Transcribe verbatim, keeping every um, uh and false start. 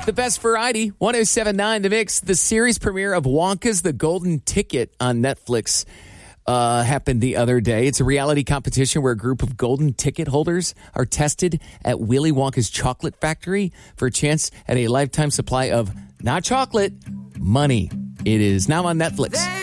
the best variety. one oh seven point nine The Mix. The series premiere of Wonka's The Golden Ticket on Netflix uh, happened the other day. It's a reality competition where a group of golden ticket holders are tested at Willy Wonka's chocolate factory for a chance at a lifetime supply of, not chocolate, money. It is now on Netflix.